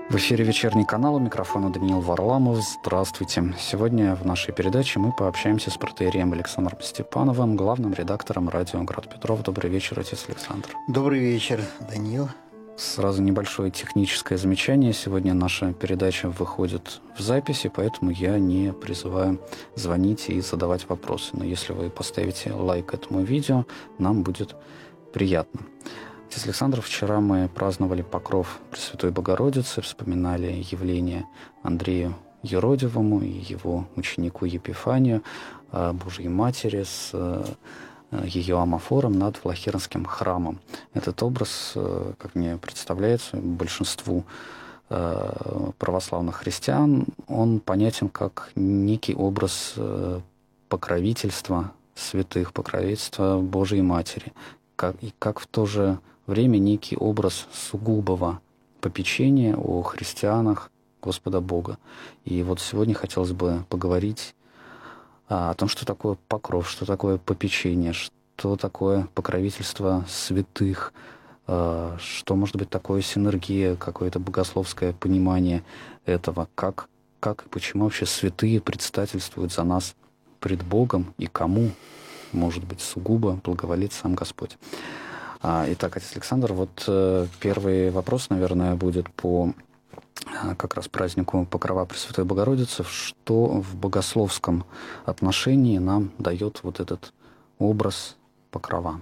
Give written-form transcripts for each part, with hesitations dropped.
В эфире «Вечерний канал», у микрофона Даниил Варламов. Здравствуйте. Сегодня в нашей передаче мы пообщаемся с протоиереем Александром Степановым, главным редактором радио «Град Петров». Добрый вечер, отец Александр. Добрый вечер, Даниил. Сразу небольшое техническое замечание. Сегодня наша передача выходит в записи, поэтому я не призываю звонить и задавать вопросы. Но если вы поставите лайк этому видео, нам будет приятно. Отец Александр, вчера мы праздновали покров Пресвятой Богородицы, вспоминали явление Андрею Еродивому и его ученику Епифанию, Божьей Матери с ее амафором над Влахернским храмом. Этот образ, как мне представляется, большинству православных христиан, он понятен как некий образ покровительства святых, покровительства Божьей Матери, как в то же время некий образ сугубого попечения о христианах Господа Бога. И вот сегодня хотелось бы поговорить о том, что такое покров, что такое попечение, что такое покровительство святых, что может быть такое синергия, какое-то богословское понимание этого, как и почему вообще святые предстательствуют за нас пред Богом и кому, может быть, сугубо благоволит сам Господь. Итак, отец Александр, вот первый вопрос, наверное, будет по как раз празднику Покрова Пресвятой Богородицы. Что в богословском отношении нам дает вот этот образ покрова?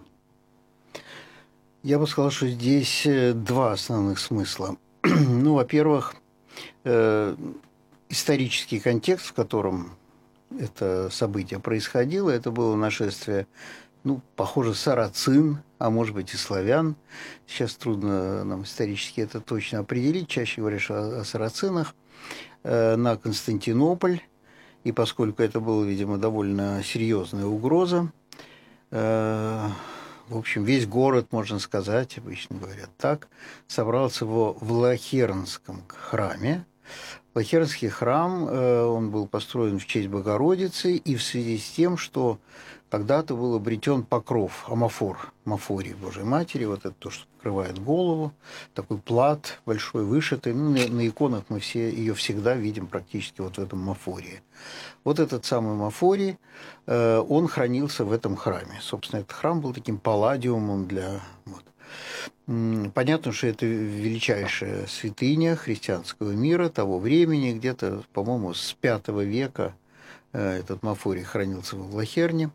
Я бы сказал, что здесь два основных смысла. Ну, во-первых, исторический контекст, в котором это событие происходило, это было нашествие, похоже, сарацин, а может быть и славян. Сейчас трудно нам исторически это точно определить. Чаще говоришь о сарацинах на Константинополь. И поскольку это была, видимо, довольно серьезная угроза, в общем, весь город, можно сказать, обычно говорят так, собрался во Влахернском храме. Влахернский храм, он был построен в честь Богородицы и в связи с тем, что когда-то был обретен покров, амафор, мафории Божьей Матери, вот это то, что покрывает голову, такой плат большой, вышитый. На иконах мы все ее всегда видим практически вот в этом мафории. Вот этот самый мафорий, он хранился в этом храме. Собственно, этот храм был таким палладиумом для... Понятно, что это величайшая святыня христианского мира того времени, где-то, по-моему, с V века этот мафорий хранился во Влахерне.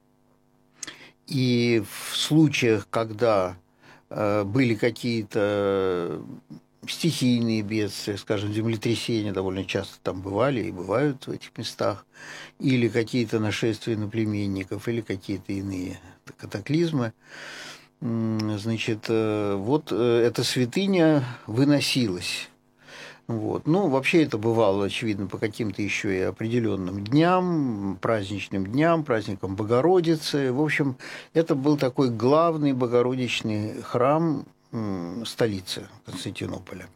И в случаях, когда были какие-то стихийные бедствия, скажем, землетрясения довольно часто там бывали и бывают в этих местах, или какие-то нашествия иноплеменников, или какие-то иные катаклизмы, значит, вот эта святыня выносилась. Вот. Вообще это бывало, очевидно, по каким-то еще и определенным дням, праздничным дням, праздникам Богородицы. В общем, это был такой главный богородичный храм столицы Константинополя.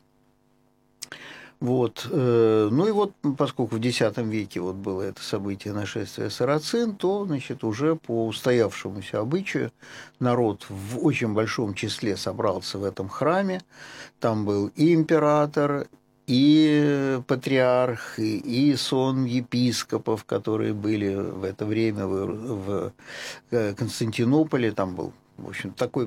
Вот. Поскольку в X веке вот было это событие нашествия сарацин, то, значит, уже по устоявшемуся обычаю народ в очень большом числе собрался в этом храме. Там был и император, и патриарх, и сон епископов, которые были в это время в Константинополе. Там был, в общем, такой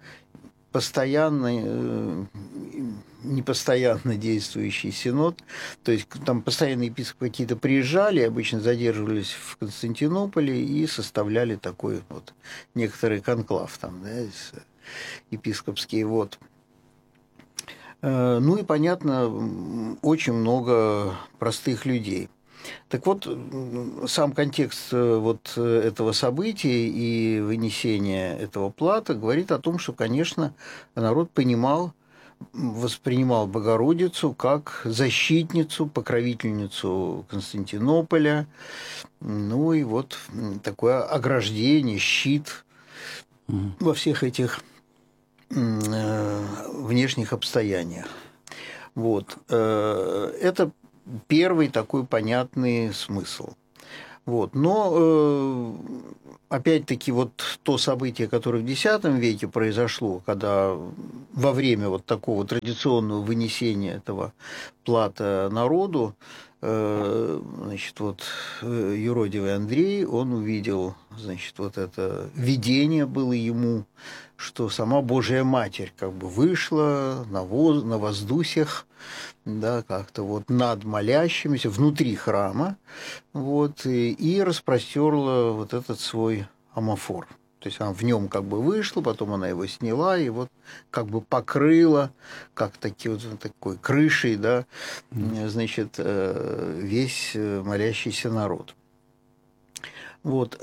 постоянный, непостоянно действующий синод. То есть там постоянные епископы какие-то приезжали, обычно задерживались в Константинополе и составляли такой вот некоторый конклав там, да, епископский. Вот. И, понятно, очень много простых людей. Так вот, сам контекст вот этого события и вынесения этого плата говорит о том, что, конечно, народ воспринимал Богородицу как защитницу, покровительницу Константинополя, и вот такое ограждение, щит во всех этих внешних обстояниях. Вот. Это первый такой понятный смысл. Вот. Но, опять-таки, вот то событие, которое в X веке произошло, когда во время вот такого традиционного вынесения этого плата народу, значит, вот юродивый Андрей, он увидел, значит, вот это видение было ему, что сама Божья Матерь как бы вышла на воздусях, да, как-то вот над молящимися внутри храма, вот, и распростерла вот этот свой амофор. То есть она в нем как бы вышла, потом она его сняла и вот как бы покрыла, как такой крышей, да, значит, весь молящийся народ. Вот.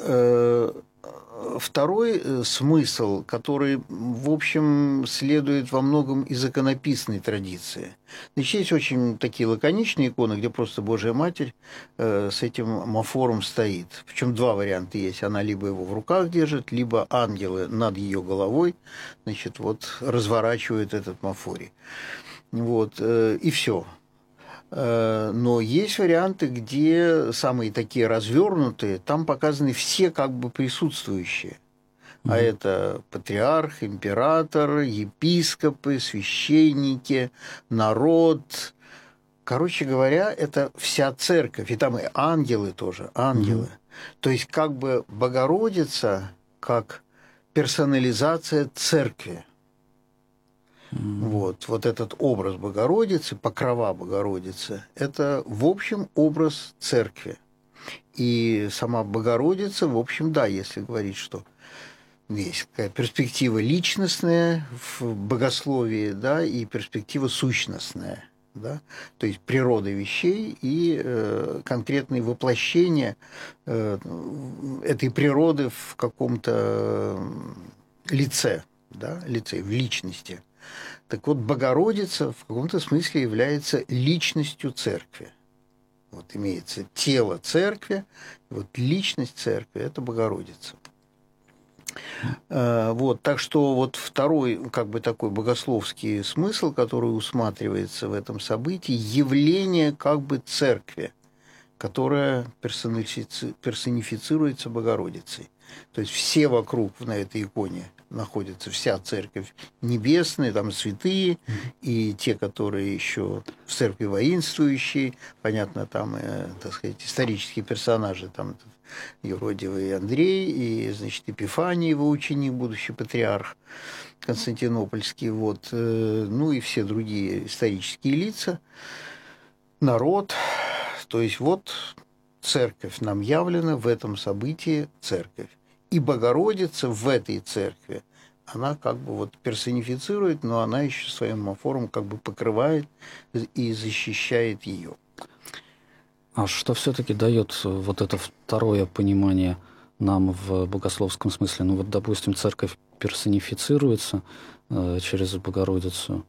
Второй смысл, который, в общем, следует во многом из иконописной традиции. Значит, есть очень такие лаконичные иконы, где просто Божья Матерь с этим амофором стоит. Причем два варианта есть. Она либо его в руках держит, либо ангелы над ее головой, значит, вот разворачивают этот амофорий. Вот, и все. Но есть варианты, где самые такие развернутые, там показаны все как бы присутствующие. А это патриарх, император, епископы, священники, народ. Короче говоря, это вся церковь. И там и ангелы тоже, ангелы. То есть как бы Богородица как персонализация церкви. Вот этот образ Богородицы, покрова Богородицы, это, в общем, образ церкви. И сама Богородица, в общем, да, если говорить, что есть какая перспектива личностная в богословии, да, и перспектива сущностная, да, то есть природа вещей и конкретные воплощения этой природы в каком-то лице, да, лице, в личности. Так вот, Богородица в каком-то смысле является личностью церкви. Вот имеется тело церкви, вот личность церкви – это Богородица. Вот, так что вот второй, как бы такой богословский смысл, который усматривается в этом событии – явление как бы церкви, которая персонифицируется Богородицей. То есть все вокруг на этой иконе находится вся церковь небесная, там святые, и те, которые еще в церкви воинствующие, понятно, там, так сказать, исторические персонажи, там юродивый Андрей, и, значит, Епифаний, его ученик, будущий патриарх Константинопольский, вот, ну и все другие исторические лица, народ, то есть вот церковь нам явлена в этом событии, церковь. И Богородица в этой церкви, она как бы вот персонифицирует, но она еще своим амофором как бы покрывает и защищает ее. А что все-таки дает вот это второе понимание нам в богословском смысле? Ну вот, допустим, церковь персонифицируется через Богородицу.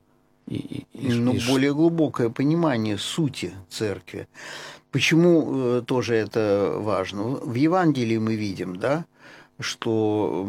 Более глубокое понимание сути церкви. Почему тоже это важно? В Евангелии мы видим, да, что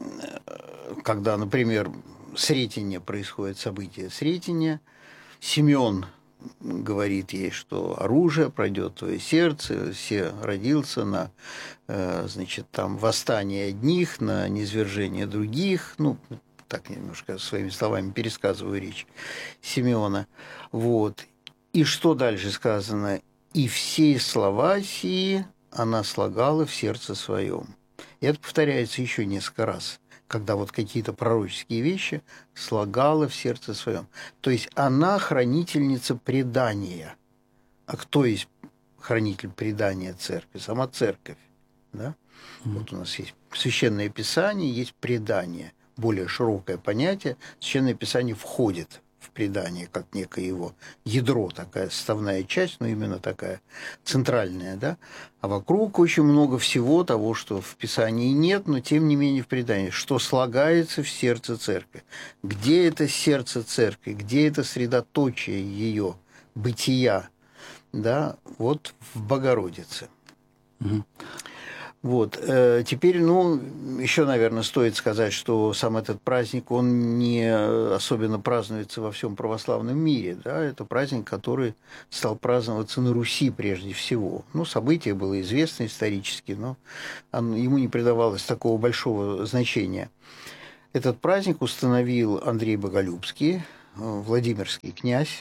когда, например, Сретение происходит событие Сретения, Симеон говорит ей, что оружие пройдет твое сердце, все родился на, значит, там восстание одних, на низвержение других, ну, так немножко своими словами пересказываю речь Симеона, вот. И что дальше сказано? «И все слова сии она слагала в сердце своем». И это повторяется еще несколько раз, когда вот какие-то пророческие вещи слагала в сердце своем. То есть она хранительница предания. А кто есть хранитель предания церкви? Сама церковь. Да? Вот у нас есть Священное Писание, есть предание. Более широкое понятие. Священное Писание входит в предание, как некое его ядро, такая составная часть, но именно такая центральная, да, а вокруг очень много всего того, что в Писании нет, но тем не менее в предании, что слагается в сердце церкви. Где это сердце церкви, где это средоточие ее бытия, да, вот в Богородице. Вот. Теперь, еще, наверное, стоит сказать, что сам этот праздник, он не особенно празднуется во всем православном мире. Да? Это праздник, который стал праздноваться на Руси прежде всего. Событие было известно исторически, но ему не придавалось такого большого значения. Этот праздник установил Андрей Боголюбский, владимирский князь,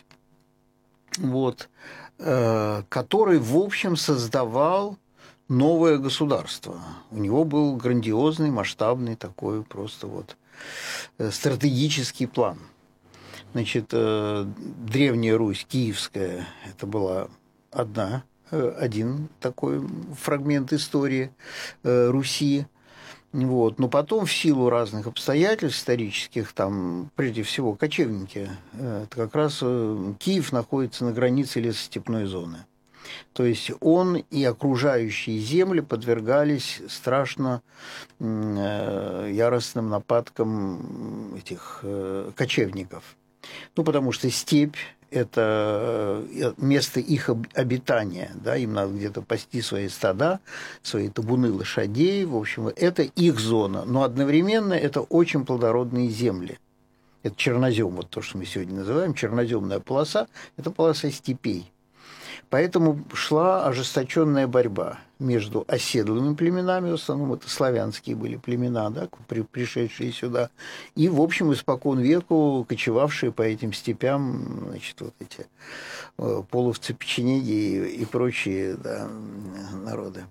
который, в общем, создавал новое государство. У него был грандиозный, масштабный такой просто стратегический план. Значит, Древняя Русь, Киевская, это была один такой фрагмент истории Руси. Но потом в силу разных обстоятельств исторических, там, прежде всего, кочевники, это как раз Киев находится на границе лесостепной зоны. То есть он и окружающие земли подвергались страшно яростным нападкам этих кочевников. Потому что степь – это место их обитания, да, им надо где-то пасти свои стада, свои табуны лошадей, в общем, это их зона, но одновременно это очень плодородные земли. Это чернозем, то, что мы сегодня называем, черноземная полоса – это полоса степей. Поэтому шла ожесточенная борьба между оседлыми племенами, в основном это славянские были племена, да, пришедшие сюда, и, в общем, испокон веку кочевавшие по этим степям, значит, эти половцы, печенеги и прочие, да, народы.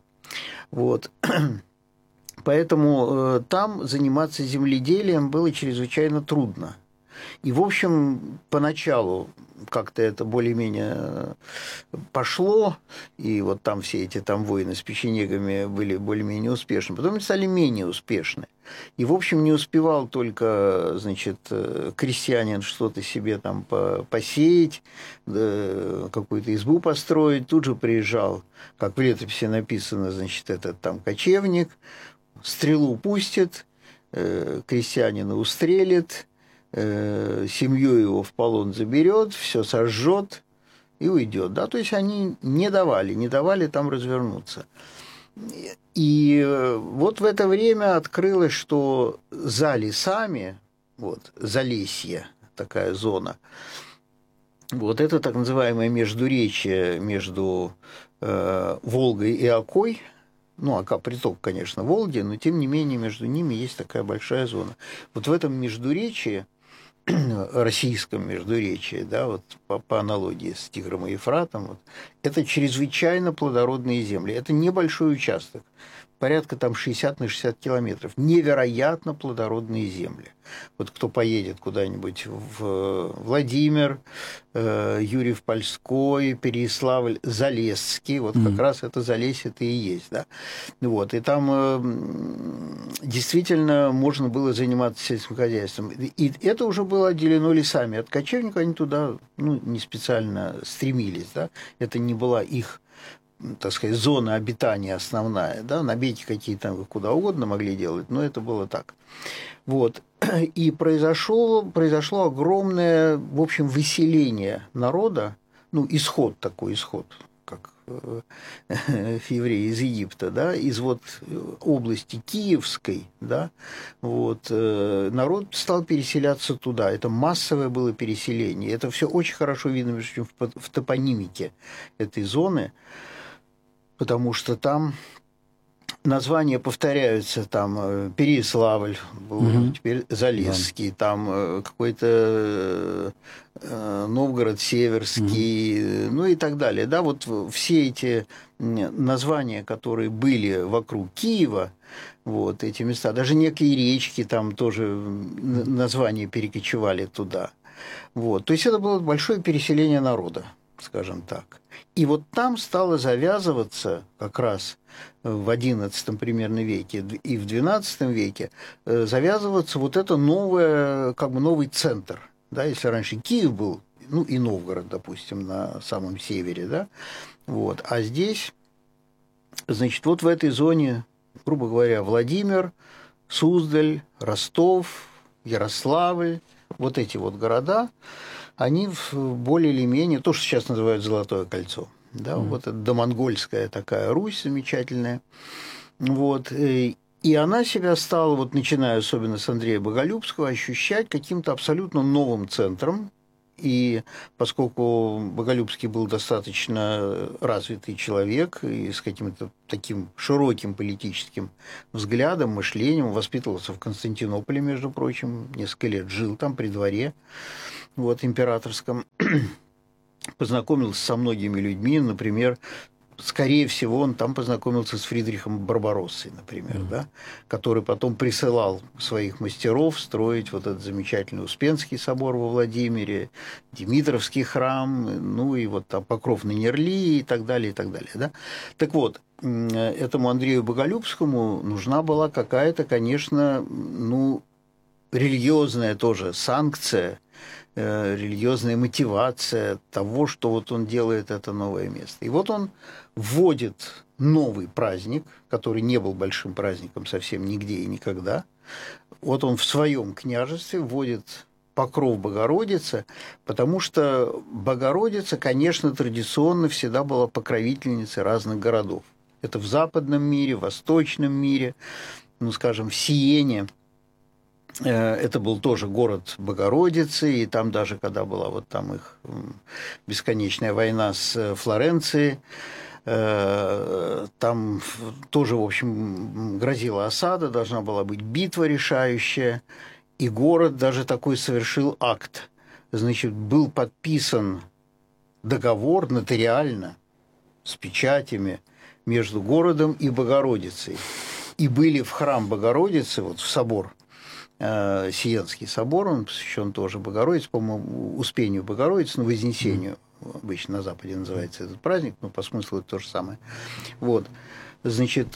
Поэтому там заниматься земледелием было чрезвычайно трудно. И, в общем, поначалу как-то это более-менее пошло, и там все эти войны с печенегами были более-менее успешны, потом они стали менее успешны. И, в общем, не успевал только, значит, крестьянин что-то себе там посеять, какую-то избу построить, тут же приезжал, как в летописи написано, значит, этот там кочевник, стрелу пустит, крестьянина устрелит, семью его в полон заберет, все сожжет и уйдет. Да? То есть они не давали там развернуться. И в это время открылось, что за лесами, Залесье, такая зона, это так называемое междуречье между Волгой и Окой. Ока приток, конечно, Волги, но тем не менее между ними есть такая большая зона. В этом междуречье, российском междуречии, да, по аналогии с Тигром и Ефратом, это чрезвычайно плодородные земли. Это небольшой участок, порядка 60 на 60 километров. Невероятно плодородные земли. Кто поедет куда-нибудь в Владимир, Юрьев-Польской, Переяславль, Залесский, как раз это Залесье-то и есть, да. И там действительно можно было заниматься сельским хозяйством. И это уже было отделено лесами. От кочевников они туда не специально стремились, да. Это не была их, так сказать, зона обитания основная, да, набеги какие-то куда угодно могли делать, но это было так. И произошло огромное, в общем, выселение народа, исход, как евреи из Египта, да, из области Киевской, да, народ стал переселяться туда. Это массовое было переселение. Это все очень хорошо видно, между прочим, в топонимике этой зоны, потому что там названия повторяются, там Переяславль, теперь Залесский, там какой-то Новгород Северский, и так далее. Да, все эти названия, которые были вокруг Киева, эти места, даже некие речки там тоже названия перекочевали туда. То есть это было большое переселение народа, скажем так. И там стало завязываться как раз в XI примерно веке и в XII веке завязываться это новое, новый центр. Да, если раньше Киев был, и Новгород, допустим, на самом севере, да, а здесь, значит, в этой зоне, грубо говоря, Владимир, Суздаль, Ростов, Ярославль, эти города, они более или менее, то, что сейчас называют Золотое кольцо, да, это домонгольская такая Русь замечательная, Вот. И она себя стала, вот начиная особенно с Андрея Боголюбского, ощущать каким-то абсолютно новым центром. И поскольку Боголюбский был достаточно развитый человек и с каким-то таким широким политическим взглядом, мышлением, воспитывался в Константинополе, между прочим, несколько лет жил там при дворе вот, императорском, познакомился со многими людьми, например, скорее всего, он там познакомился с Фридрихом Барбароссой, например, да, который потом присылал своих мастеров строить вот этот замечательный Успенский собор во Владимире, Димитровский храм, ну и вот там Покров на Нерли и так далее, и так далее. Да? Так вот, этому Андрею Боголюбскому нужна была какая-то, конечно, ну, религиозная тоже санкция, религиозная мотивация того, что вот он делает это новое место. И вот он вводит новый праздник, который не был большим праздником совсем нигде и никогда. Вот он в своем княжестве вводит покров Богородицы, потому что Богородица, конечно, традиционно всегда была покровительницей разных городов. Это в западном мире, в восточном мире, ну, скажем, в Сиене. Это был тоже город Богородицы, и там даже, когда была вот там их бесконечная война с Флоренцией, там тоже, в общем, грозила осада, должна была быть битва решающая, и город даже такой совершил акт. Значит, был подписан договор нотариально с печатями между городом и Богородицей. И были в храм Богородицы, вот в собор, Сиенский собор, он посвящен тоже Богородице, по-моему, Успению Богородицы, ну, Вознесению, обычно на Западе называется этот праздник, но по смыслу это то же самое. Вот. Значит,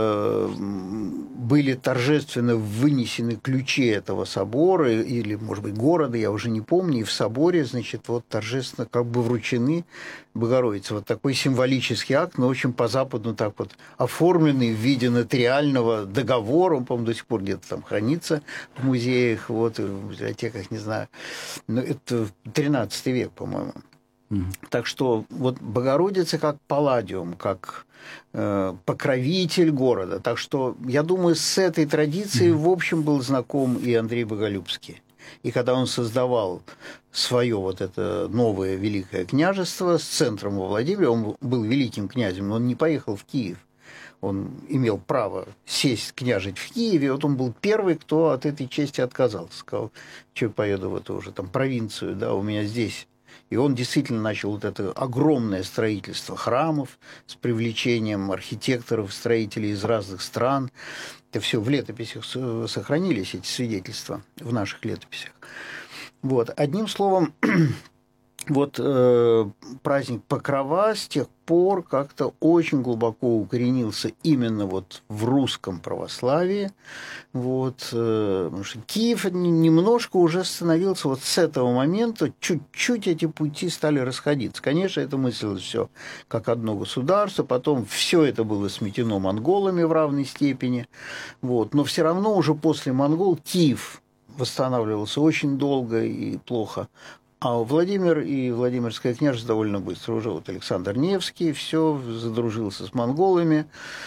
были торжественно вынесены ключи этого собора, или, может быть, города, я уже не помню, и в соборе, значит, вот торжественно как бы вручены Богородице. Вот такой символический акт, но очень по-западу так вот оформленный в виде нотариального договора, он, по-моему, до сих пор где-то там хранится в музеях, вот, в библиотеках, не знаю. Но это 13 век, по-моему. Так что вот Богородица как палладиум, как покровитель города. Так что, я думаю, с этой традицией, в общем, был знаком и Андрей Боголюбский. И когда он создавал свое вот это новое великое княжество с центром во Владимире, он был великим князем, но он не поехал в Киев. Он имел право сесть княжить в Киеве, вот он был первый, кто от этой чести отказался. Сказал, что я поеду в эту уже там провинцию, да, у меня здесь. И он действительно начал вот это огромное строительство храмов с привлечением архитекторов, строителей из разных стран. Это все в летописях сохранились, эти свидетельства, в наших летописях. Вот. Одним словом, вот праздник Покрова с тех пор как-то очень глубоко укоренился именно вот в русском православии. Вот, потому что Киев немножко уже становился вот с этого момента, чуть-чуть эти пути стали расходиться. Конечно, это мыслилось все как одно государство, потом все это было сметено монголами в равной степени. Вот, но все равно уже после монгол Киев восстанавливался очень долго и плохо. А Владимир и Владимирское княжество довольно быстро. Уже вот Александр Невский все задружился с монголами,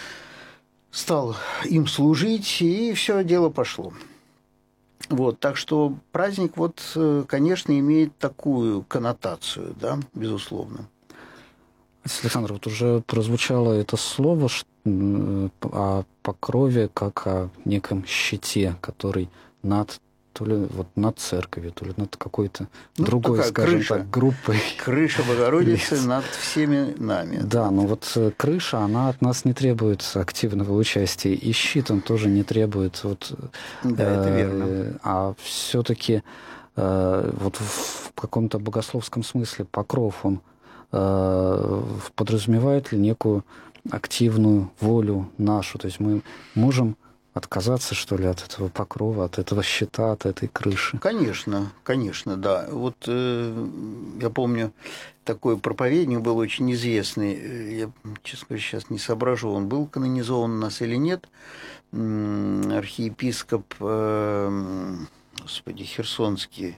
стал им служить, и все дело пошло. Вот, так что праздник, вот, конечно, имеет такую коннотацию, да, безусловно. Александр, вот уже прозвучало это слово о покрове как о неком щите, который над то ли вот над церковью, то ли над какой-то другой, скажем крыша, так, группой. Крыша Богородицы над всеми нами. Да, но вот крыша, она от нас не требует активного участия, и щит он тоже не требует. Вот, да, это верно. А все-таки вот в каком-то богословском смысле покров, он подразумевает ли некую активную волю нашу? То есть мы можем отказаться, что ли, от этого покрова, от этого щита, от этой крыши? Конечно, конечно, да. Вот я помню, такой проповедник был очень известный. Я, честно говоря, сейчас не соображу, он был канонизован у нас или нет. Архиепископ, господи, Херсонский,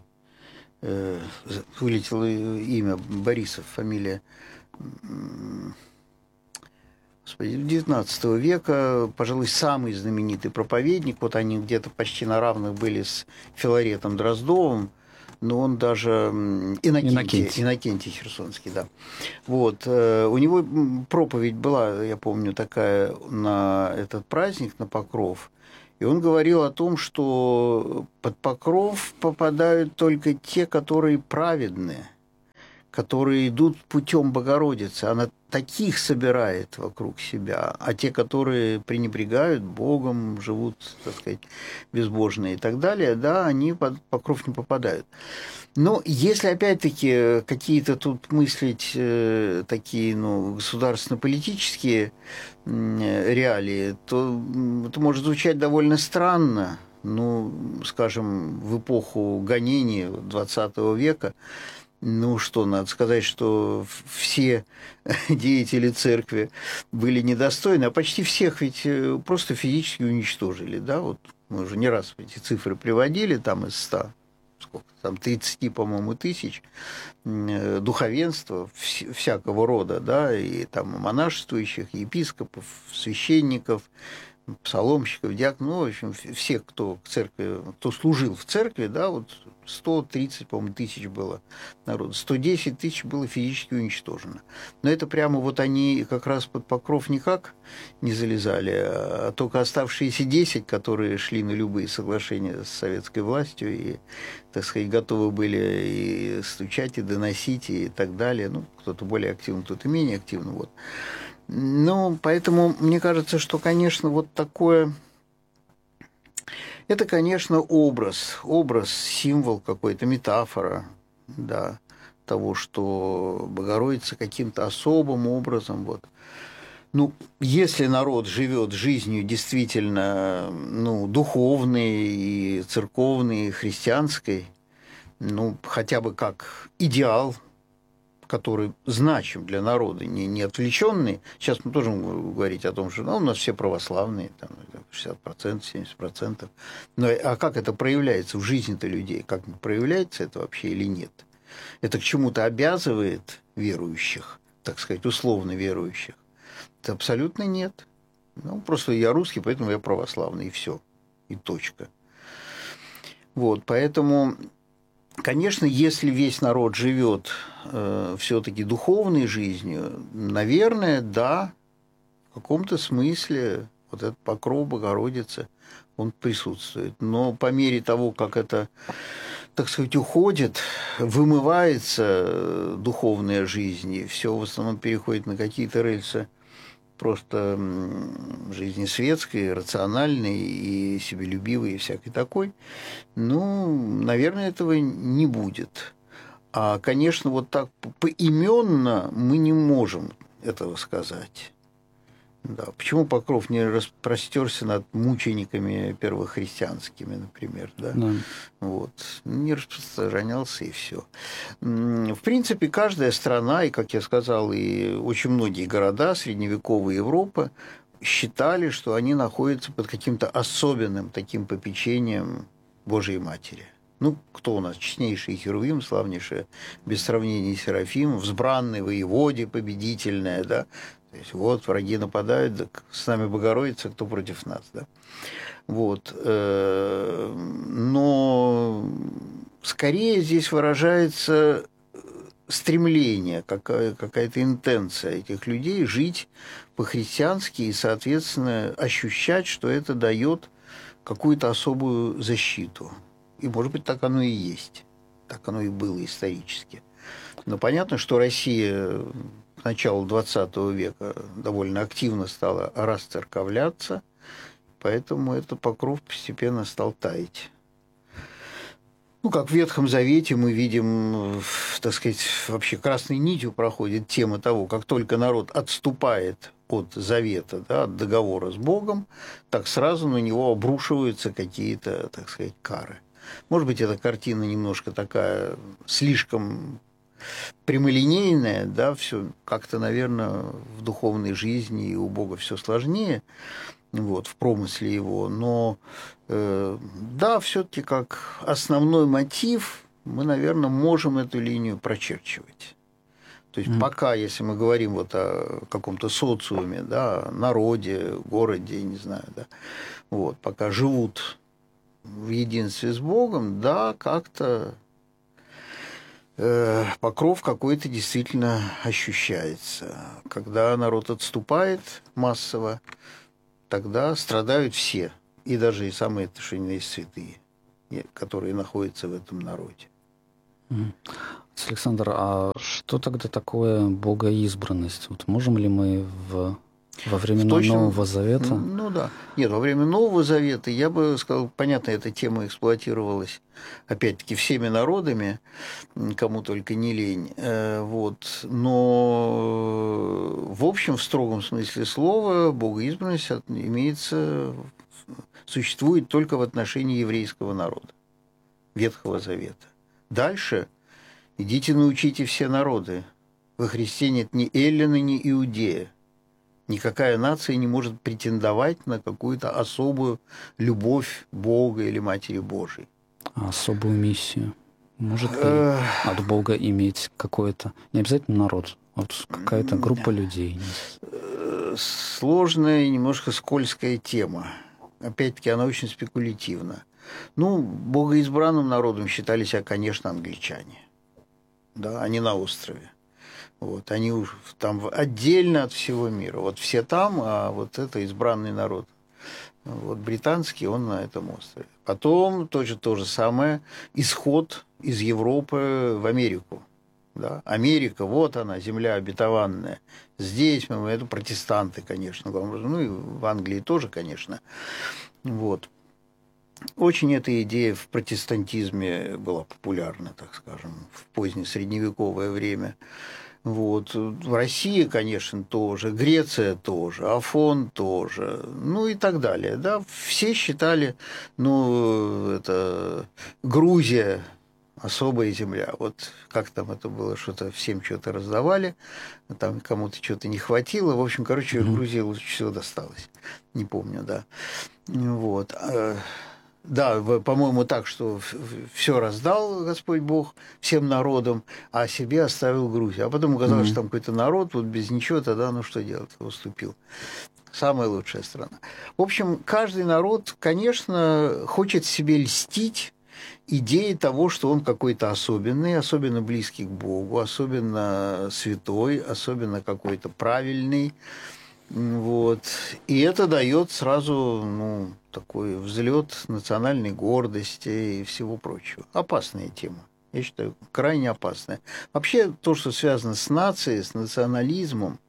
вылетело имя, Борисов, фамилия. XIX века, пожалуй, самый знаменитый проповедник. Вот они где-то почти на равных были с Филаретом Дроздовым, но он даже Иннокентий Херсонский, да. Вот. У него проповедь была, я помню, такая на этот праздник, на Покров. И он говорил о том, что под Покров попадают только те, которые праведные, которые идут путем Богородицы. Она таких собирает вокруг себя, а те, которые пренебрегают Богом, живут, так сказать, безбожные и так далее, да, они под Покров не попадают. Но если, опять-таки, какие-то тут мыслить такие, государственно-политические реалии, то это может звучать довольно странно. Скажем, в эпоху гонений XX века, надо сказать, что все деятели церкви были недостойны, а почти всех ведь просто физически уничтожили, да, вот мы уже не раз эти цифры приводили, там из 100, сколько там, 30, по-моему, тысяч духовенства всякого рода, да, и там монашествующих, епископов, священников, псаломщиков, диаконов, в общем, всех, кто к церкви, кто служил в церкви, да, вот 130, по-моему, тысяч было народу, 110 тысяч было физически уничтожено. Но это прямо вот они как раз под Покров никак не залезали, а только оставшиеся 10, которые шли на любые соглашения с советской властью и, так сказать, готовы были и стучать, и доносить, и так далее. Кто-то более активно, кто-то менее активно, вот. Поэтому мне кажется, что, конечно, вот такое... Это, конечно, образ, символ какой-то, метафора, да, того, что Богородица каким-то особым образом, вот. Если народ живет жизнью действительно, духовной и церковной, и христианской, хотя бы как идеал, который значим для народа, не отвлеченный. Сейчас мы тоже можем говорить о том, что у нас все православные, там, 60%, 70%. А как это проявляется в жизни-то людей? Как проявляется это вообще или нет? Это к чему-то обязывает верующих, так сказать, условно верующих? Это абсолютно нет. Просто я русский, поэтому я православный, и все. И точка. Вот, поэтому... Конечно, если весь народ живет все-таки духовной жизнью, наверное, да, в каком-то смысле вот этот покров Богородицы, он присутствует. Но по мере того, как это, так сказать, уходит, вымывается духовная жизнь, и все в основном переходит на какие-то рельсы просто жизни светской, рациональной и себелюбивой и всякой такой, наверное, этого не будет. А, конечно, вот так поименно мы не можем этого сказать. Да. Почему Покров не распростерся над мучениками первохристианскими, например, да? Да. Вот. Не распространялся, и все. В принципе, каждая страна, и, как я сказал, и очень многие города средневековой Европы считали, что они находятся под каким-то особенным таким попечением Божией Матери. Кто у нас? Честнейший Херувим, славнейшая, без сравнения Серафим, взбранный воеводе, победительная, да? То есть вот враги нападают, так с нами Богородица, кто против нас, да? Вот. Но скорее здесь выражается стремление, какая-то интенция этих людей жить по-христиански и, соответственно, ощущать, что это дает какую-то особую защиту. И, может быть, так оно и есть. Так оно и было исторически. Но понятно, что Россия к началу XX века довольно активно стала расцерковляться, поэтому этот покров постепенно стал таять. Как в Ветхом Завете мы видим, так сказать, вообще красной нитью проходит тема того, как только народ отступает от завета, да, от договора с Богом, так сразу на него обрушиваются какие-то, так сказать, кары. Может быть, эта картина немножко такая слишком прямолинейная, да, все как-то, наверное, в духовной жизни и у Бога все сложнее, вот, в промысле его, но да, все-таки как основной мотив мы, наверное, можем эту линию прочерчивать. То есть пока, если мы говорим вот о каком-то социуме, да, народе, городе, не знаю, да, вот, пока живут в единстве с Богом, да, как-то покров какой-то действительно ощущается. Когда народ отступает массово, тогда страдают все, и даже и самые тошенные святые, которые находятся в этом народе. Александр, а что тогда такое богоизбранность? Вот можем ли мы во времена Нового Завета? Ну да. Нет, во время Нового Завета, я бы сказал, понятно, эта тема эксплуатировалась, опять-таки, всеми народами, кому только не лень. Вот. Но, в общем, в строгом смысле слова, богоизбранность существует только в отношении еврейского народа, Ветхого Завета. Дальше идите научите все народы. Во Христе нет ни эллина, ни иудея. Никакая нация не может претендовать на какую-то особую любовь Бога или Матери Божией. А особую миссию? Может ли от Бога иметь какое-то, не обязательно народ, а вот какая-то группа людей? Сложная и немножко скользкая тема. Опять-таки, она очень спекулятивна. Ну, богоизбранным народом считали себя, конечно, англичане. Да, они на острове. Вот, они уж там отдельно от всего мира. Вот все там, а вот это избранный народ. Вот британский, он на этом острове. Потом то же самое, исход из Европы в Америку. Да? Америка, вот она, земля обетованная. Здесь это протестанты, конечно, ну и в Англии тоже, конечно. Вот. Очень эта идея в протестантизме была популярна, так скажем, в позднее средневековое время. Вот. В России, конечно, тоже, Греция тоже, Афон тоже, ну и так далее. Да? Все считали, ну, это Грузия, особая земля. Вот как там это было, что-то всем что-то раздавали, там кому-то что-то не хватило. В общем, короче, Грузии лучше всего досталось. Не помню, да. Вот. Да, по-моему, так, что все раздал Господь Бог всем народам, а себе оставил Грузию. А потом оказалось, что там какой-то народ, вот без ничего, тогда ну что делать, уступил. Самая лучшая страна. В общем, каждый народ, конечно, хочет себе льстить идеей того, что он какой-то особенный, особенно близкий к Богу, особенно святой, особенно какой-то правильный. Вот. И это дает сразу ну, такой взлет национальной гордости и всего прочего. Опасная тема. Я считаю, крайне опасная. Вообще, то, что связано с нацией, с национализмом,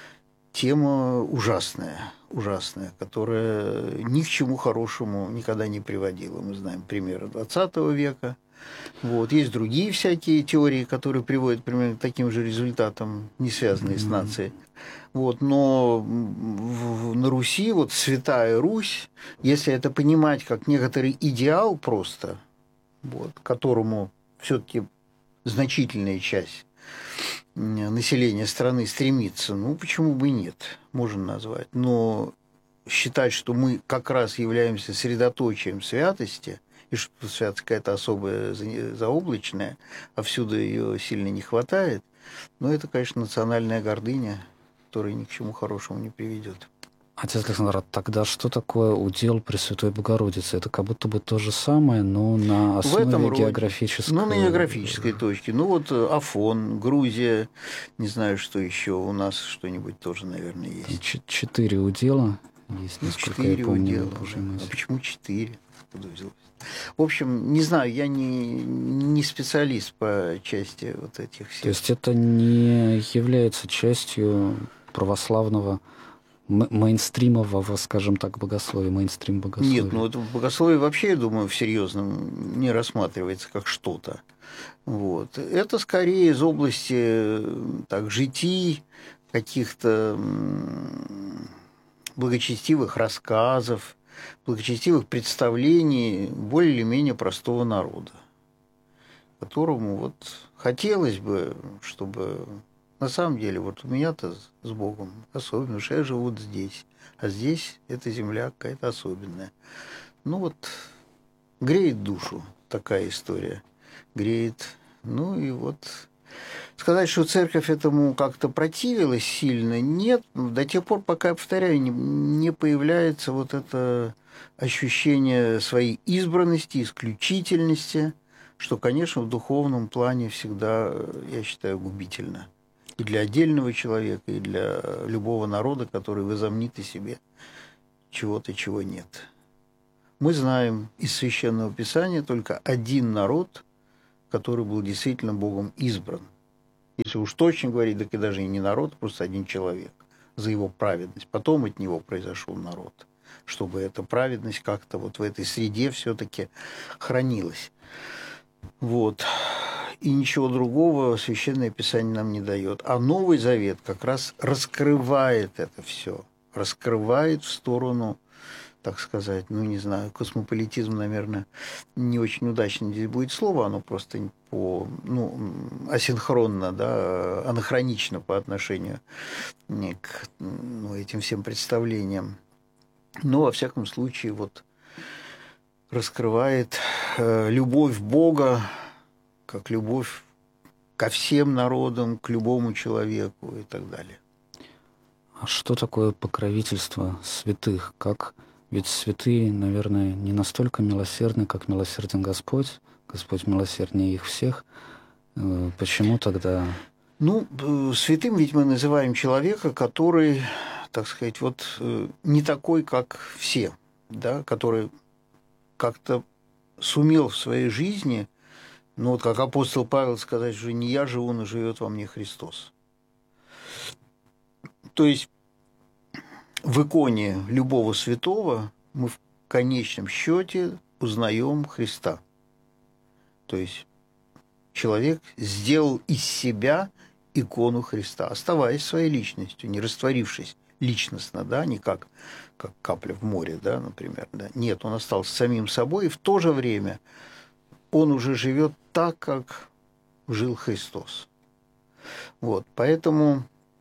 тема ужасная, которая ни к чему хорошему никогда не приводила. Мы знаем примеры XX века. Вот. Есть другие всякие теории, которые приводят примерно к таким же результатам, не связанные с нацией. Вот, но на Руси, вот Святая Русь, если это понимать как некоторый идеал просто, вот, к которому все-таки значительная часть населения страны стремится, ну, почему бы и нет, можно назвать. Но считать, что мы как раз являемся средоточием святости, и что святость какая-то особая заоблачная, а всюду ее сильно не хватает, ну, это, конечно, национальная гордыня, который ни к чему хорошему не приведет. Отец Александр, тогда что такое удел Пресвятой Богородицы? Это как будто бы то же самое, но на основе географической... Ну, на географической точке. Ну, вот Афон, Грузия, не знаю, что еще. У нас что-нибудь тоже, наверное, есть. 4 удела есть, насколько я помню. Удела. А почему 4? Откуда взялось? В общем, не знаю, я не специалист по части вот этих всех. То есть это не является частью православного мейнстримового, скажем так, богословия, мейнстрим богословия? Нет, ну это богословие вообще, я думаю, всерьезном не рассматривается как что-то. Вот. Это скорее из области так, житий, каких-то благочестивых рассказов, благочестивых представлений более или менее простого народа, которому вот хотелось бы, чтобы на самом деле вот у меня-то с Богом особенно, потому что я живу вот здесь, а здесь эта земля какая-то особенная. Ну вот греет душу такая история, греет. Ну и вот с сказать, что церковь этому как-то противилась сильно, нет. До тех пор, пока, я повторяю, не появляется вот это ощущение своей избранности, исключительности, что, конечно, в духовном плане всегда, я считаю, губительно. И для отдельного человека, и для любого народа, который возомнит о себе чего-то, чего нет. Мы знаем из Священного Писания только один народ, который был действительно Богом избран. Если уж точно говорить, так и даже и не народ, а просто один человек за его праведность. Потом от него произошел народ, чтобы эта праведность как-то вот в этой среде все-таки хранилась. Вот. И ничего другого Священное Писание нам не дает. А Новый Завет как раз раскрывает это все, раскрывает в сторону, так сказать, ну, не знаю, космополитизм, наверное, не очень удачно здесь будет слово, оно просто асинхронно, да, анахронично по отношению к этим всем представлениям. Но, во всяком случае, вот раскрывает любовь Бога, как любовь ко всем народам, к любому человеку и так далее. А что такое покровительство святых? Ведь святые, наверное, не настолько милосердны, как милосерден Господь. Господь милосерднее их всех. Почему тогда? Святым ведь мы называем человека, который, так сказать, не такой, как все, да, который как-то сумел в своей жизни, как апостол Павел сказать, что не я живу, но живет во мне Христос. То есть в иконе любого святого мы в конечном счете узнаем Христа. То есть человек сделал из себя икону Христа, оставаясь своей личностью, не растворившись личностно, да, не как капля в море, да, например. Да. Нет, он остался самим собой, и в то же время он уже живет так, как жил Христос. Вот, поэтому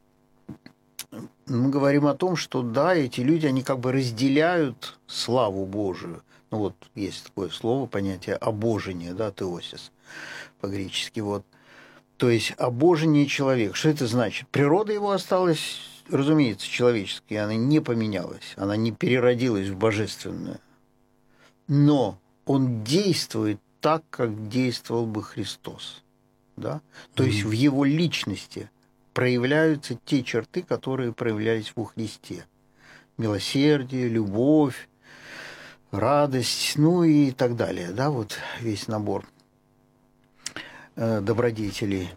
мы говорим о том, что да, эти люди, они как бы разделяют славу Божию. Есть такое слово, понятие обожение, да, теосис по-гречески, вот. То есть обожение человека. Что это значит? Природа его осталась, разумеется, человеческой, она не поменялась, она не переродилась в божественную. Но он действует так, как действовал бы Христос, да? То есть в его личности проявляются те черты, которые проявлялись во Христе. Милосердие, любовь, радость, и так далее. Да, вот весь набор добродетелей.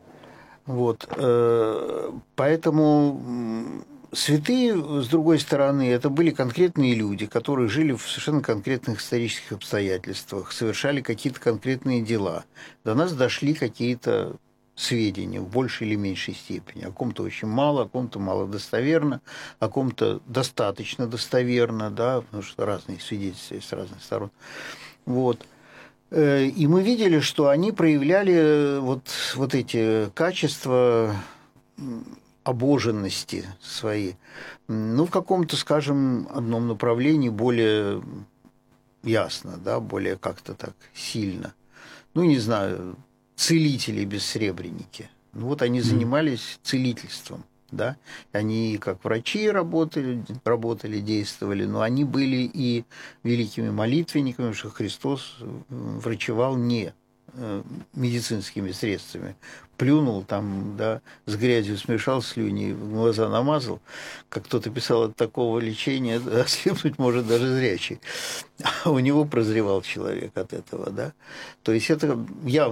Поэтому святые, с другой стороны, это были конкретные люди, которые жили в совершенно конкретных исторических обстоятельствах, совершали какие-то конкретные дела. До нас дошли какие-то сведения в большей или меньшей степени. О ком-то очень мало, о ком-то мало достоверно, о ком-то достаточно достоверно, да, потому что разные свидетельства есть с разных сторон. Вот. И мы видели, что они проявляли вот эти качества обоженности свои, в каком-то, скажем, одном направлении более ясно, да, более как-то так сильно. Не знаю, целители-бессребреники. Они занимались целительством, да. Они как врачи работали, действовали, но они были и великими молитвенниками, потому что Христос врачевал не медицинскими средствами. Плюнул там, да, с грязью смешал, слюни в глаза намазал. Как кто-то писал, от такого лечения ослепнуть может даже зрячий. А у него прозревал человек от этого, да. То есть это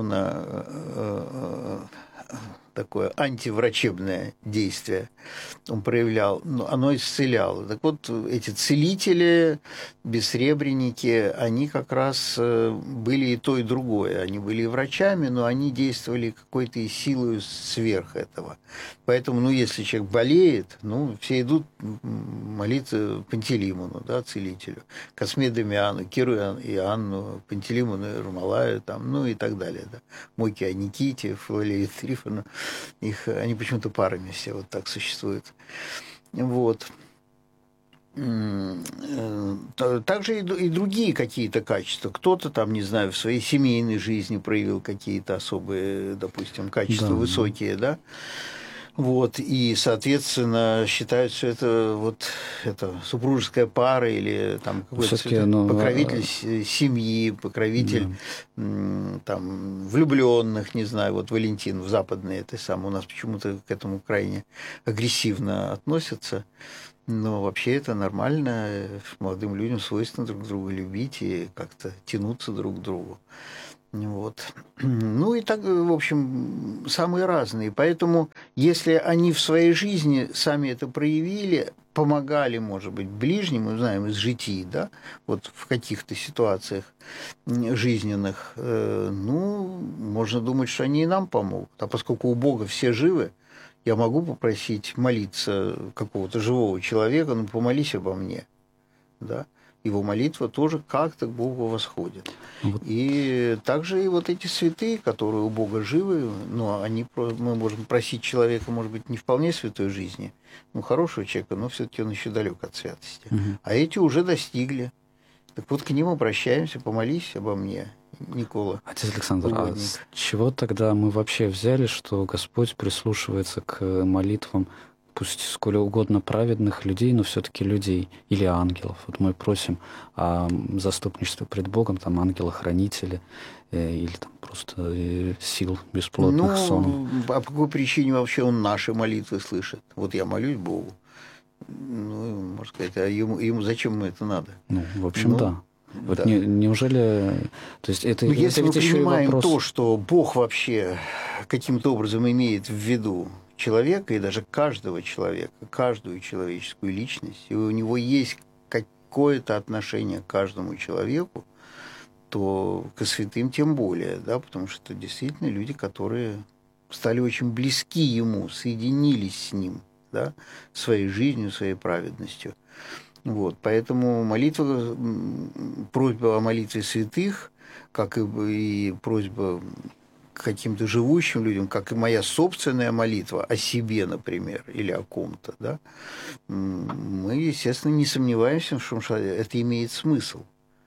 явно такое антиврачебное действие он проявлял, но оно исцеляло. Так вот, эти целители, бессребреники, они как раз были и то, и другое. Они были и врачами, но они действовали какой-то и силой сверх этого. Поэтому, если человек болеет, все идут молиться Пантелеймону, да, целителю, Косме Дамиану, Киру и Анну, Пантелеймону и Ермолаю, и так далее. Да. Мойке о Никите, Флавию Трифону. Они почему-то парами все вот так существуют. Вот. также и другие какие-то качества. Кто-то там, не знаю, в своей семейной жизни проявил какие-то особые, допустим, качества высокие, да. Вот, и, соответственно, считают, что это вот это супружеская пара или там какой-то покровитель семьи, покровитель там влюбленных, не знаю, вот Валентин в западной этой самой, у нас почему-то к этому крайне агрессивно относятся. Но вообще это нормально, молодым людям свойственно друг друга любить и как-то тянуться друг к другу. Вот. Ну и так, в общем, самые разные. Поэтому, если они в своей жизни сами это проявили, помогали, может быть, ближним, мы знаем из житий, да, вот в каких-то ситуациях жизненных, ну, можно думать, что они и нам помогут. А поскольку у Бога все живы, я могу попросить молиться какого-то живого человека, ну, помолись обо мне, да. Его молитва тоже как-то к Богу восходит. Вот. И также и вот эти святые, которые у Бога живы, ну, мы можем просить человека, может быть, не вполне святой жизни, ну, хорошего человека, но все-таки он еще далек от святости. А эти уже достигли. Так вот, к ним обращаемся, помолись обо мне, Никола. Отец Александр, а с чего тогда мы вообще взяли, что Господь прислушивается к молитвам, пусть сколь угодно праведных людей, но все-таки людей или ангелов? Вот мы просим о заступничестве пред Богом, там ангела-хранителя или там просто сил бесплотных сон. А по какой причине вообще он наши молитвы слышит? Вот я молюсь Богу. Ну, можно сказать, а ему зачем это надо? Ну, в общем, да. Вот да. Неужели... То есть это, если это мы принимаем вопрос... то, что Бог вообще каким-то образом имеет в виду человека, и даже каждого человека, каждую человеческую личность, и у него есть какое-то отношение к каждому человеку, то к святым тем более, да, потому что это действительно люди, которые стали очень близки ему, соединились с ним, да, своей жизнью, своей праведностью. Вот, поэтому просьба о молитве святых, как и просьба к каким-то живущим людям, как и моя собственная молитва о себе, например, или о ком-то, да, мы, естественно, не сомневаемся, что это имеет смысл.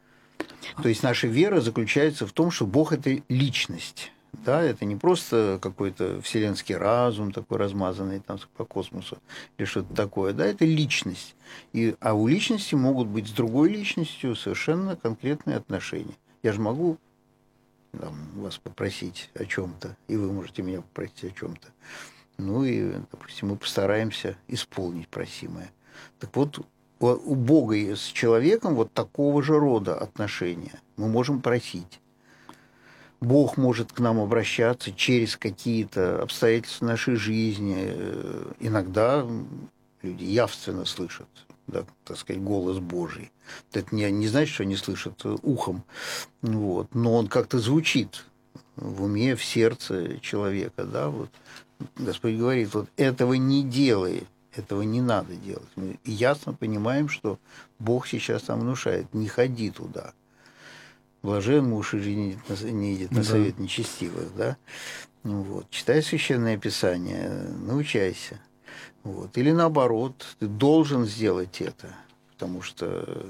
То есть наша вера заключается в том, что Бог – это личность. Да, это не просто какой-то вселенский разум такой размазанный там по космосу или что-то такое, да, это личность. А у личности могут быть с другой личностью совершенно конкретные отношения. Я же могу вас попросить о чем-то, и вы можете меня попросить о чем-то. Ну и, допустим, мы постараемся исполнить просимое. Так вот, у Бога с человеком вот такого же рода отношения мы можем просить. Бог может к нам обращаться через какие-то обстоятельства нашей жизни. Иногда люди явственно слышат, да, так сказать, голос Божий. Это не значит, что они слышат ухом, вот, но он как-то звучит в уме, в сердце человека. Да, вот. Господь говорит, вот этого не делай, этого не надо делать. Мы ясно понимаем, что Бог сейчас нам внушает, не ходи туда. Блажен муж, и не идет на совет нечестивых, да? Вот. Читай Священное Писание, научайся. Вот. Или наоборот, ты должен сделать это, потому что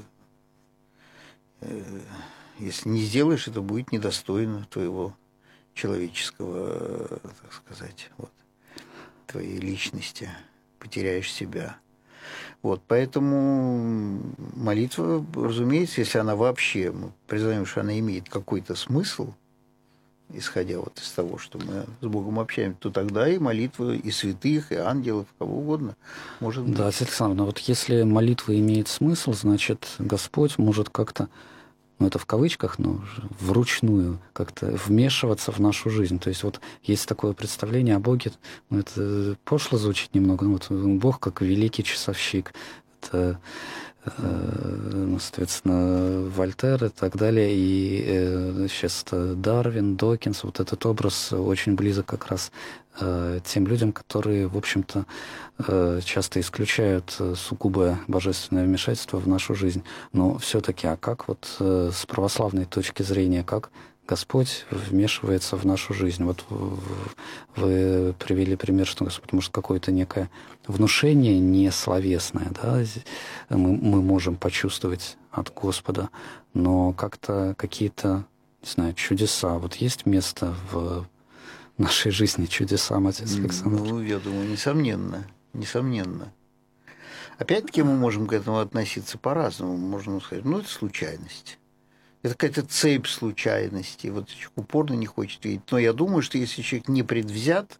если не сделаешь, это будет недостойно твоего человеческого, так сказать, вот, твоей личности, потеряешь себя. Вот, поэтому молитва, разумеется, если она вообще, мы признаем, что она имеет какой-то смысл, исходя вот из того, что мы с Богом общаемся, то тогда и молитва и святых, и ангелов, кого угодно может быть. Да, Отец Александр, но вот если молитва имеет смысл, значит, Господь может как-то, ну это в кавычках, но вручную как-то вмешиваться в нашу жизнь. То есть вот есть такое представление о Боге, ну это пошло звучит немного, но вот Бог как великий часовщик. Это, соответственно, Вольтер и так далее, и сейчас Дарвин, Докинс, вот этот образ очень близок как раз тем людям, которые, в общем-то, часто исключают сугубое божественное вмешательство в нашу жизнь. Но все-таки, а как вот с православной точки зрения, как Господь вмешивается в нашу жизнь. Вот вы привели пример, что Господь может какое-то некое внушение несловесное, да, мы можем почувствовать от Господа, но как-то какие-то, не знаю, чудеса. Вот есть место в нашей жизни чудесам, отец Александр? Ну, я думаю, несомненно. Несомненно. Опять-таки мы можем к этому относиться по-разному. Можно сказать, ну, это случайность. Это какая-то цепь случайностей. Вот человек упорно не хочет видеть. Но я думаю, что если человек не предвзят,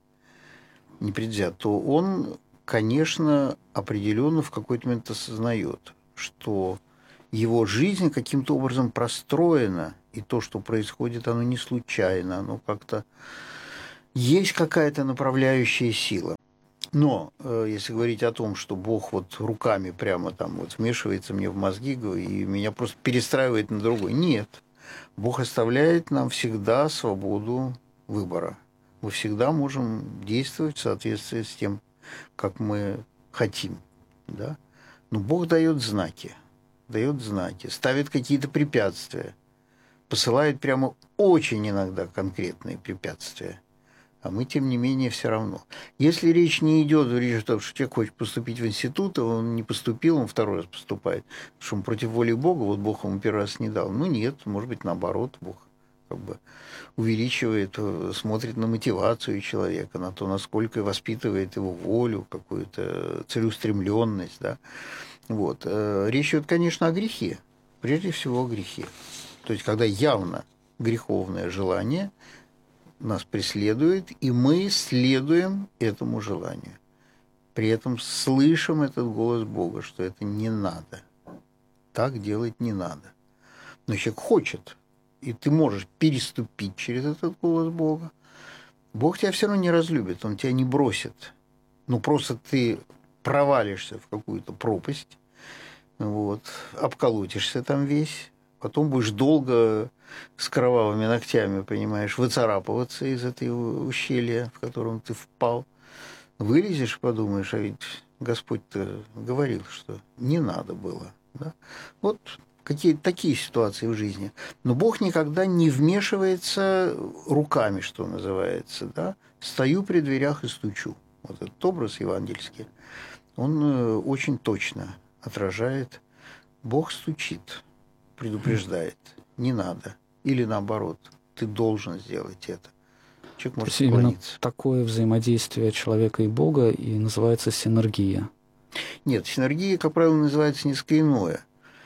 то он, конечно, определенно в какой-то момент осознает, что его жизнь каким-то образом простроена, и то, что происходит, оно не случайно, оно как-то есть какая-то направляющая сила. Но если говорить о том, что Бог вот руками прямо там вот вмешивается мне в мозги и меня просто перестраивает на другой, нет. Бог оставляет нам всегда свободу выбора. Мы всегда можем действовать в соответствии с тем, как мы хотим. Да? Но Бог дает знаки, ставит какие-то препятствия, посылает прямо очень иногда конкретные препятствия. А мы, тем не менее, все равно. Если речь не идет о том, что человек хочет поступить в институт, а он не поступил, он второй раз поступает, потому что он против воли Бога, вот Бог ему первый раз не дал. Ну, нет, может быть, наоборот, Бог как бы увеличивает, смотрит на мотивацию человека, на то, насколько воспитывает его волю, какую-то целеустремленность, да. Вот. Речь идет, конечно, о грехе, прежде всего о грехе. То есть, когда явно греховное желание нас преследует, и мы следуем этому желанию. При этом слышим этот голос Бога, что это не надо. Так делать не надо. Но человек хочет, и ты можешь переступить через этот голос Бога. Бог тебя все равно не разлюбит, Он тебя не бросит. Ну, просто ты провалишься в какую-то пропасть, вот, обколотишься там весь, потом будешь долго с кровавыми ногтями, понимаешь, выцарапываться из этого ущелья, в котором ты впал. Вылезешь, подумаешь, а ведь Господь-то говорил, что не надо было. Да? Вот какие-то такие ситуации в жизни. Но Бог никогда не вмешивается руками, что называется. Да? Стою при дверях и стучу. Вот этот образ евангельский, он очень точно отражает. Бог стучит, предупреждает. Не надо. Или наоборот, ты должен сделать это. Человек может склониться. Именно такое взаимодействие человека и Бога и называется синергия. Нет, синергия, как правило, называется несколько иное.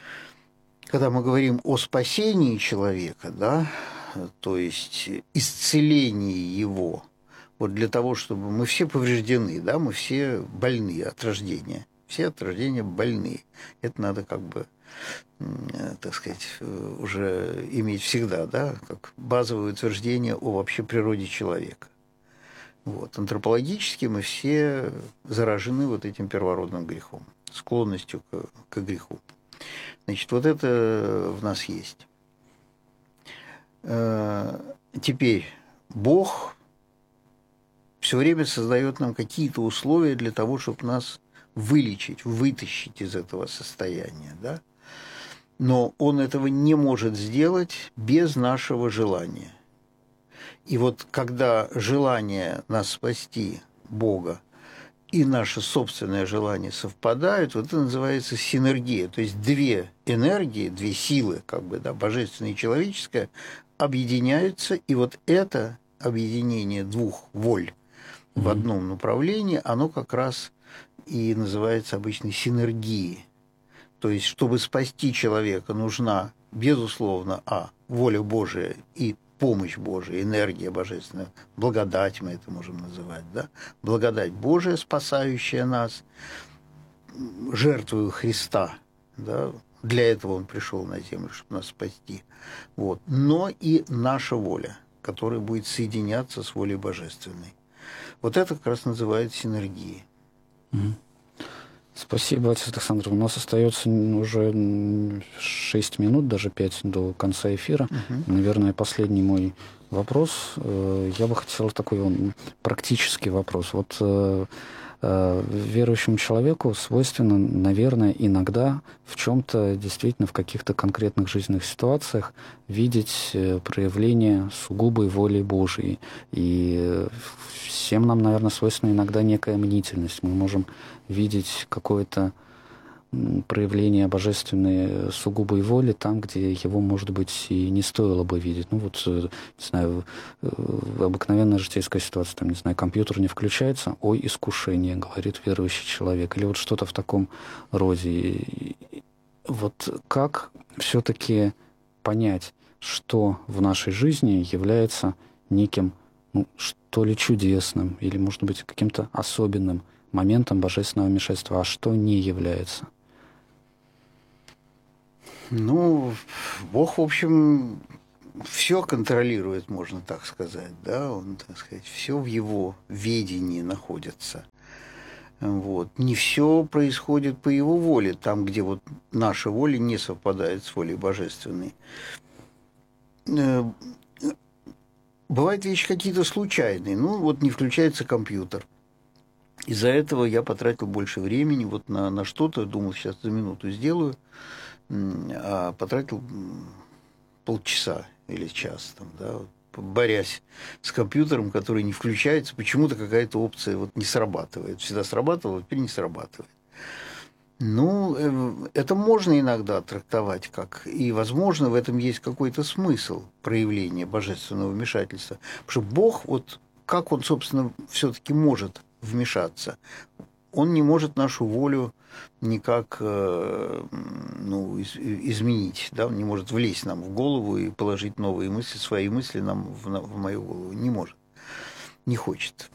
Когда мы говорим о спасении человека, да, то есть исцелении его, вот для того, чтобы мы все повреждены, да, мы все больны от рождения. Все от рождения больны. Это надо как бы, так сказать, уже иметь всегда, да, как базовое утверждение о вообще природе человека. Вот. Антропологически мы все заражены вот этим первородным грехом, склонностью к греху. Значит, вот это в нас есть. Теперь Бог все время создает нам какие-то условия для того, чтобы нас вылечить, вытащить из этого состояния, да? Но Он этого не может сделать без нашего желания. И вот когда желание нас спасти Бога и наше собственное желание совпадают, вот это называется синергия. То есть две энергии, две силы, как бы, да, божественная и человеческая, объединяются, и вот это объединение двух воль в одном направлении, оно как раз и называется обычно синергией. То есть, чтобы спасти человека, нужна, безусловно, воля Божия и помощь Божия, энергия божественная, благодать мы это можем называть, да? Благодать Божия, спасающая нас, жертвою Христа, да? Для этого Он пришел на землю, чтобы нас спасти. Вот. Но и наша воля, которая будет соединяться с волей божественной. Вот это как раз называется синергией. Спасибо, отец Александр. У нас остается уже 6 минут, даже 5 до конца эфира. Наверное, последний мой вопрос. Я бы хотел такой практический вопрос. Вот Верующему человеку свойственно, наверное, иногда в чем-то, действительно, в каких-то конкретных жизненных ситуациях видеть проявление сугубой воли Божией. И всем нам, наверное, свойственна иногда некая мнительность. Мы можем видеть какое-то проявление божественной сугубой воли там, где его, может быть, и не стоило бы видеть. Ну вот, не знаю, обыкновенная житейская ситуация, там, не знаю, компьютер не включается, ой, искушение, говорит верующий человек, или вот что-то в таком роде. И вот как все-таки понять, что в нашей жизни является неким, ну, что ли, чудесным, или, может быть, каким-то особенным моментом божественного вмешательства, а что не является? Ну, Бог, в общем, все контролирует, можно так сказать, да, он, так сказать, все в его ведении находится. Вот. Не все происходит по его воле, там, где вот наша воля не совпадает с волей божественной. Бывают вещи какие-то случайные. Ну, вот не включается компьютер. Из-за этого я потратил больше времени вот на что-то, думал, сейчас за минуту сделаю, а потратил полчаса или час, там, да, борясь с компьютером, который не включается, почему-то какая-то опция вот не срабатывает. Всегда срабатывала, теперь не срабатывает. Ну, это можно иногда трактовать как, и, возможно, в этом есть какой-то смысл проявления божественного вмешательства. Потому что Бог, вот как Он, собственно, все-таки может вмешаться? Он не может нашу волю никак изменить, да? Он не может влезть нам в голову и положить новые мысли, свои мысли нам в мою голову. Не может, не хочет.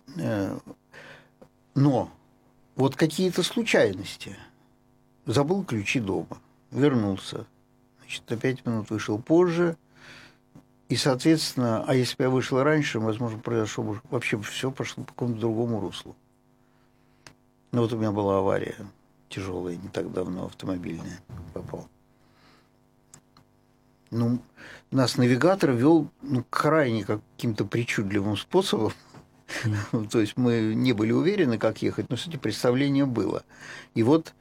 Но вот какие-то случайности. Забыл ключи дома, вернулся. Значит, на 5 минут вышел позже. И, соответственно, а если бы я вышел раньше, возможно, произошло бы вообще все пошло по какому-то другому руслу. Ну, вот у меня была авария тяжелая, не так давно, автомобильная, попал. Ну, нас навигатор вел крайне каким-то причудливым способом. То есть мы не были уверены, как ехать, но, кстати, представление было. И вот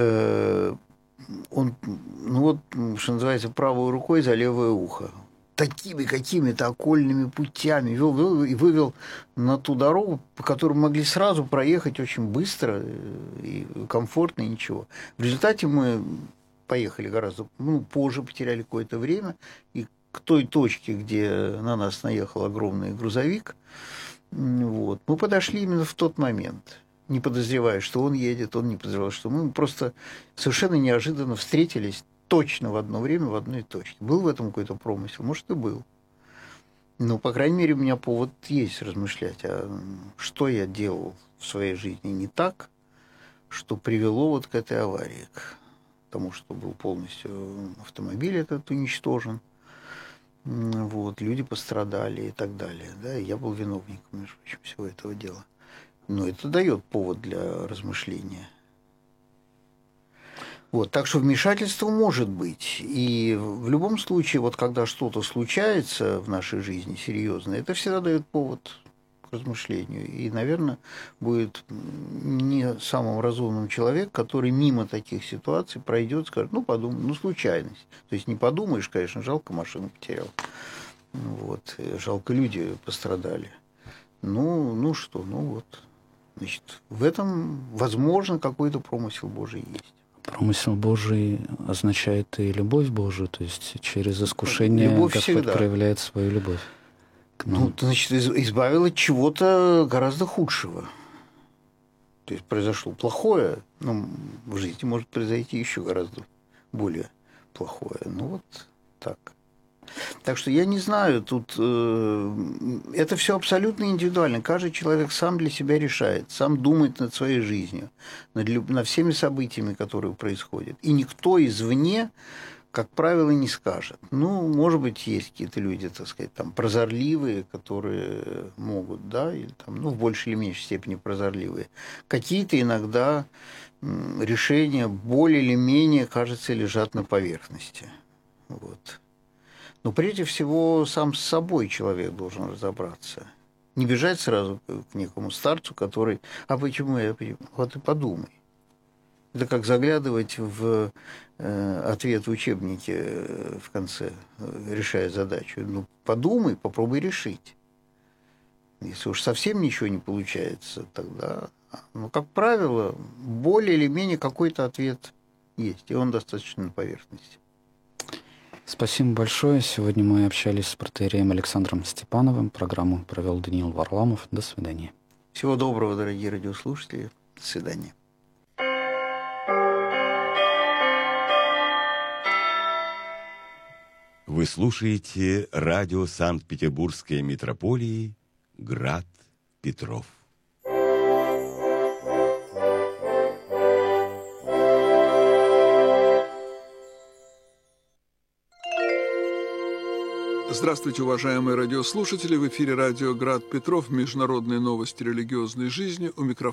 он, что называется, правой рукой за левое ухо. Такими какими-то окольными путями вел и вывел на ту дорогу, по которой мы могли сразу проехать очень быстро и комфортно, и ничего. В результате мы поехали гораздо позже, потеряли какое-то время, и к той точке, где на нас наехал огромный грузовик, вот, мы подошли именно в тот момент, не подозревая, что он едет, он не подозревал, что мы просто совершенно неожиданно встретились точно в одно время, в одной точке. Был в этом какой-то промысел? Может, и был. Но, по крайней мере, у меня повод есть размышлять, а что я делал в своей жизни не так, что привело вот к этой аварии, к тому, что был полностью автомобиль этот уничтожен, вот, люди пострадали и так далее. Да, и я был виновником, между прочим, всего этого дела. Но это дает повод для размышления. Вот, так что вмешательство может быть. И в любом случае, вот когда что-то случается в нашей жизни серьезно, это всегда дает повод к размышлению. И, наверное, будет не самым разумным человек, который мимо таких ситуаций пройдет, скажет, подумай, случайность. То есть не подумаешь, конечно, жалко, машину потерял. Вот, жалко, люди пострадали. Значит, в этом, возможно, какой-то промысел Божий есть. Промысел Божий означает и любовь Божию, то есть через искушение любовь Господь всегда проявляет свою любовь к нам. Значит, избавил от чего-то гораздо худшего. То есть произошло плохое, в жизни может произойти еще гораздо более плохое. Вот так. Так что я не знаю, тут это все абсолютно индивидуально. Каждый человек сам для себя решает, сам думает над своей жизнью, над всеми событиями, которые происходят. И никто извне, как правило, не скажет. Может быть, есть какие-то люди, так сказать, там, прозорливые, которые могут, да, или там, в большей или меньшей степени прозорливые. Какие-то иногда решения более или менее, кажется, лежат на поверхности. Вот. Но прежде всего сам с собой человек должен разобраться. Не бежать сразу к некому старцу, который... А почему я... Вот и подумай. Это как заглядывать в ответ в учебнике в конце, решая задачу. Ну, подумай, попробуй решить. Если уж совсем ничего не получается, тогда, ну, как правило, более или менее какой-то ответ есть, и он достаточно на поверхности. Спасибо большое. Сегодня мы общались с протоиереем Александром Степановым. Программу провел Даниил Варламов. До свидания. Всего доброго, дорогие радиослушатели. До свидания. Вы слушаете радио Санкт-Петербургской митрополии «Град Петров». Здравствуйте, уважаемые радиослушатели! В эфире радио «Град Петров», международные новости религиозной жизни. У микрофона